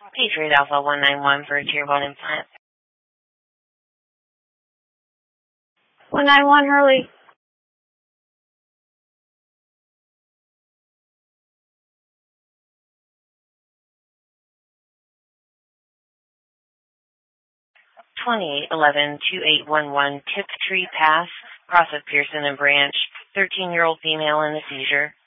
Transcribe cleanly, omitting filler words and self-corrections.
Patriot Alpha 191 for a Tier 1 implant. 191 Hurley. (2811-2811) Tiptree Pass, cross of Pearson and Branch, 13-year-old female in a seizure.